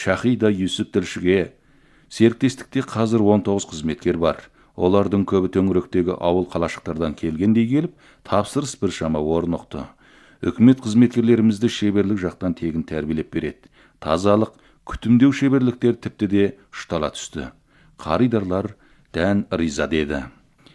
Шахида Юсуп Тілшіге. Серіктестікте қазір 19 қызметкер бар. Олардың көбі төңіректегі ауыл қалашықтардан келгендей келіп, тапсырыс біршама орнықты. Үкімет қызметкерлерімізді шеберлік жақтан тегін тәрбиелеп береді. Тазалық, күтімдеу шеберліктер тіпті де ұштала түсті. Қаридарлар дән риза деді.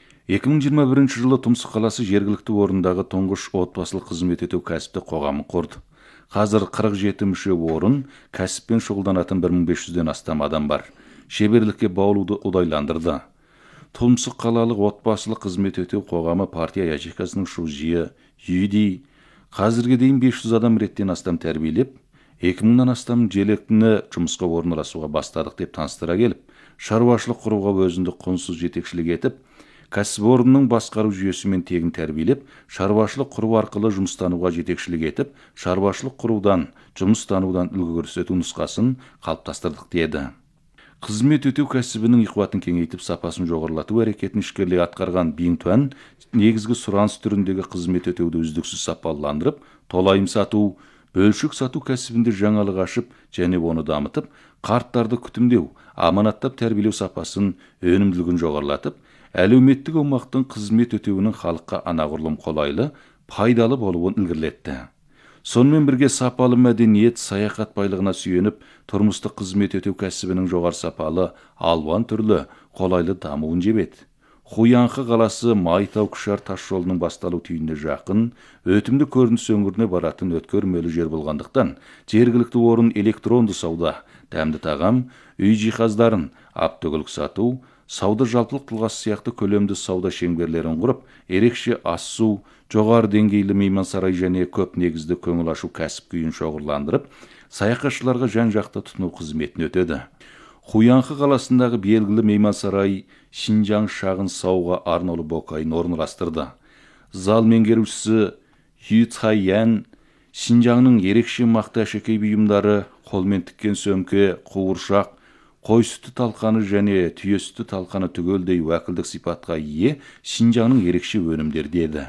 2021 жылы Тұмсық қаласы жергілікті орындағы тұңғыш отбасылық қызмет ету кәсіпті қоғамы құрды. Қазір 47 мүше орын, кәсіппен шұғылданатын 1500-ден астам адам бар. Шеберлікке баулуды ұдайландырды. Тұмсық қалалық отбасылық қызмет ету қоғамы партия ячейкасының шужиы, үйді, қазірге дейін 500 адам реттен астам тәрбиелеп, 2000-нан астам желектіні жұмысқа орналасуға бастадық деп таныстыра келіп, шаруашылық құруға өзіндік құнсыз жетекшілік етіп, кәсіпорынның басқару жүйесімен тегін тәрбиелеп, шаруашылық құру арқылы жұмыстануға жетекшілік етіп, шаруашылық құрудан, жұмыстанудан үлгі көрсету нұсқасын қалыптастырдық деді. Қызмет өтеу кәсібінің қуатын кеңейтіп, сапасын жоғарылату әрекетін ішкерлей атқарған Бингтуан негізгі сұраныс түріндегі қызмет өтеуді үздіксіз сапаландырып, толайым сату, бөлшек сату кәсібінде жаңалық ашып және оны дамытып, қарттарды күтімдеу, аманаттап тәрбиелеу сапасын, өнімділігін жоғарылатып, әлеуметтік аумақтың қызмет өтеуінің халыққа анағұрлым қолайлы, пайдалы болуын ілгерілетті. Сонымен бірге сапалы мәдениет, саяхат байлығына сүйеніп, тұрмыстық қызмет өтеу кәсібінің жоғары сапалы, алуан түрлі, қолайлы дамуын жебеді. Хуянхы қаласы Майтау-Күшар тас жолының басталу түйініне жақын, өтімді көрініс өңіріне баратын өткөрмелі жер болғандықтан, жергілікті орын электронды сауда, дәмді тағам, үй жиһаздарын, автокөлік сату, сауда жалпылық тұлғасы сияқты көлемді сауда шеңберлерін құрып, ерекше ас-су, жоғары деңгейлі меймансарай және көп негізді көңіл ашу кәсіп күйін шоғырландырып, саяхатшыларға жан-жақты тұтыну қызметін өтеді. Хуянхы қаласындағы белгілі меймансарай Шинжаң шағын сауға арнаулы бокайын орналастырды. Зал меңгерушісі Ю Цайян Шинжаңның ерекше мақта әшекей бұйымдары, қолмен тіккен сөмке, қуыршақ, қой сүті талқаны және түйе сүті талқаны түгелдей уәкілдік сипатқа ие Шинжаңның ерекше өнімдер деді.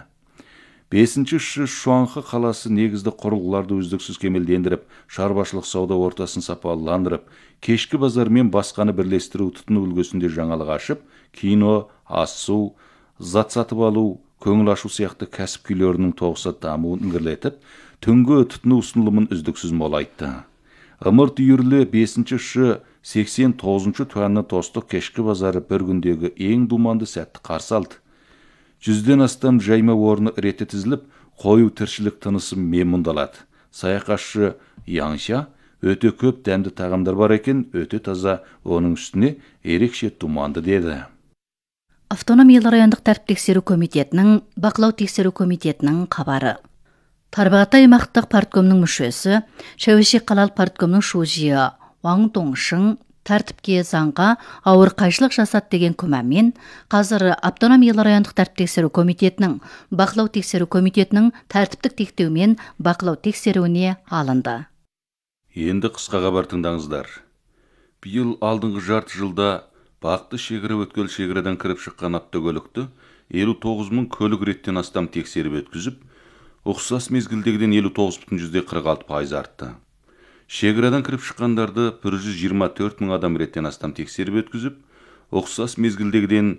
5-ші Шуанхы қаласы негізді құрылғыларды үздіксіз кемелдендіріп, шаруашылық сауда ортасын сапаландырып, кешкі базар мен басқаны бірлестіру тұтыну үлгісінде жаңалық ашып, кино, ас-су, зат сатып алу, көңіл ашу сияқты кәсіп күйлерінің тоғысы дамуын ілгерілетіп, түнгі тұтыну ұсынылымын үздіксіз молайтты. Ымырт үйірлі 5-ші 89-ші туанны тостық кешкі базары бір күндегі ең думанды сәтті қарсы алды. 100-ден астам жайма орны реті тізіліп, қою тіршілік тынысы мемұндалады. Саяхатшы Яңша өте көп дәмді тағамдар бар екен, өте таза, оның үстіне ерекше думанды деді. Автономиялы райондық тәртіп тексеру комитетінің, бақылау тексеру комитетінің қабары. Тарбағатай аймақтық парткомның мүшесі, Шәуешек қалалық парткомның шужиы Уаң Доңшың тәртіпке заңға ауыр қайшылық жасады деген күмәнмен қазір автономиялы райондық тәртіп тексеру комитетінің, бақылау тексеру комитетінің тәртіптік тектеумен бақылау тексеруіне алынды. Енді қысқа хабар тыңдаңыздар. Биыл алдыңғы жарты жылда бақты шекара өткел шекарадан кіріп шыққан автокөлікті 59.000 көлік реттен астам тексеріп өткізіп, ұқсас мезгілдегіден 59,46% артты. Шекарадан кіріп шыққандарды 124.000 адам реттен астам тексеріп өткізіп, ұқсас мезгілдегіден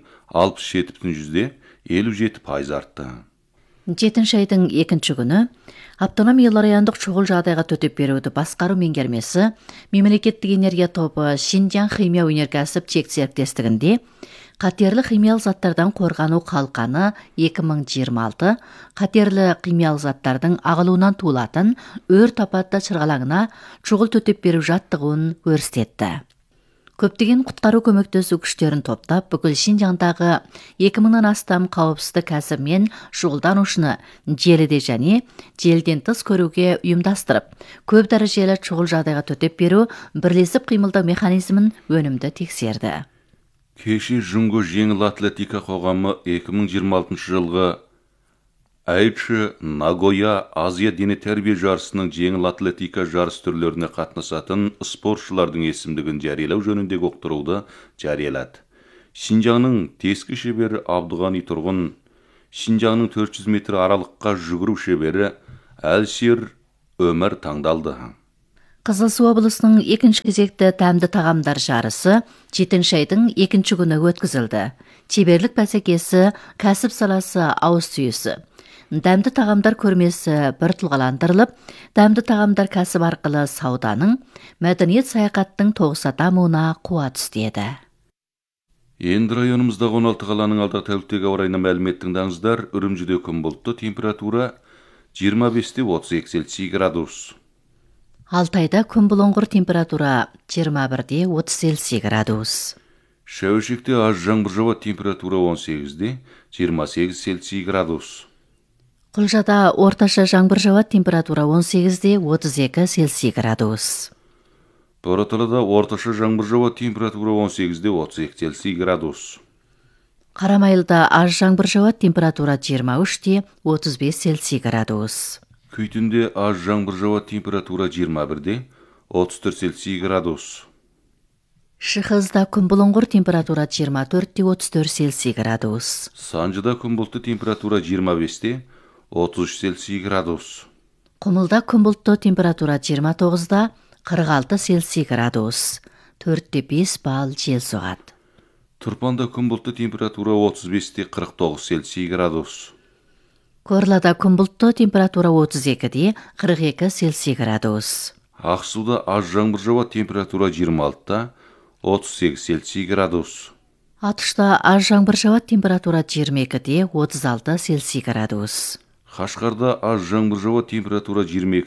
67,57% артты. 7 айдың 2 күні автономиялы райондық шұғыл жағдайға төтеп беруді басқару меңгермесі мемлекеттік энергия тобы Шинжаң химия өнеркәсіп чек серіктестігінде қатерлі химиялық заттардан қорғану қалқаны 2026 қатерлі химиялық заттардың ағылуынан туылатын өрт апатты шырғалаңына шұғыл төтеп беру жаттығуын өрістетті. Көптеген құтқару көмектесу күштерін топтап, бүкіл Шинжаңдағы 2000-нан астам қауіпсіздік кәсібімен шұғылданушыны желіде және желден тыс көруге ұйымдастырып, көп дәрежелі шұғыл жағдайға төтеп беру бірлесіп қимылдау механизмін өнімді тексерді. Кеше Жұңго жеңіл атлетика қоғамы 2026 жылғы Айчы Нагоя Азия дене тәрбие жарысының жеңіл атлетика жарыс түрлеріне қатынасатын спортшылардың есімдігін жариялау жөніндегі ұқтыруды жариялады. Шинжаңның тескі шебері Абдуғани Тұрғын, Шинжаңның 400 метр аралыққа жүгіру шебері Әлшер Өмір таңдалды. Қызылсу облысының екінші кезекті тәмді тағамдар жарысы 7 айдың 2 күні өткізілді. Чеберлік бәсекесі, кәсіп саласы ауыз түйісі. Дәмді тағамдар көрмесі бір тұлғаландырылып, дәмді тағамдар кәсіп арқылы сауданың, мәдениет саяхаттың тоғыса дамуына қуат істеді. Енді районымызда 16 қаланың алдағы тәуліктегі ауа райына мәлімет тыңдаңыздар. Үрімжіде күн бұлтты, температура 25-32 Цельсий градус. Алтайда күн бұлыңғыр, температура 21-30 Цельсий градус. Шәуешекте аз жаңбыр жауады, температура 18-28 Цельсий градус. Құлжада орташа жаңбыр жауады, температура 18-32 Цельсий градус. Бораталыда орташа жаңбыр жауады, температура 18-32 Цельсий градус. Қарамайлыда аз жаңбыр жауады, температура 23-35 Цельсий градус. Күйтінде аз жаңбыр жауады, температура 21-34 Цельсий градус. Шығызда күн бұлыңғыр, температура 24-34 Цельсий градус. Санжыда күн бұлтты, температура 25-33 Цельсий градус. Құмылда күн бұлтты, температура 29-46 Цельсий градус. 4-5 балл жел соғады. Тұрпанда күн бұлтты, температура 35-49 Цельсий градус. Көрлада күн бұлтты, температура 32-42 Цельсий градус. Ақсуда аз жаңбыр жауады, температура 26-38 Цельсий градус. Атышта аз жаңбыр жауады, температура 22-36 Цельсий градус. Қашқарда аз жаңбыр жауады, температура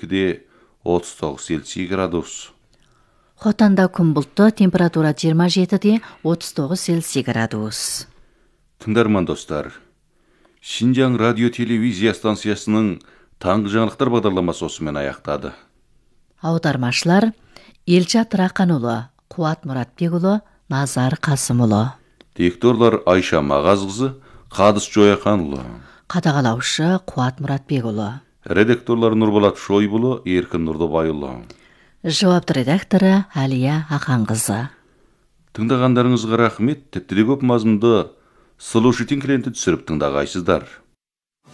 22-39 Цельсий градус. Хотанда күн бұлтты, температура 27-39 Цельсий градус. Тыңдарман достар, Шинжаң радио телевизия станциясының таңғы жаңалықтар бағдарламасы осымен аяқтады. Аудармашылар Елжат Рақанұлы, Қуат Мұратбекұлы, Назар Қасымұлы. Дикторлар Айша Мағазқызы, Қадыс Жояқанұлы. Қадағалаушы Қуат Мұратбекұлы. Редакторлар Нұрболат Шойбұлы, Еркін Нұрдыбайұлы. Жауапты редакторы Әлия Ақанқызы. Тыңдағандарыңызға рахмет, тіпті де көп мазмұнды слушатель клиенті түсіріп тыңдағайсыздар.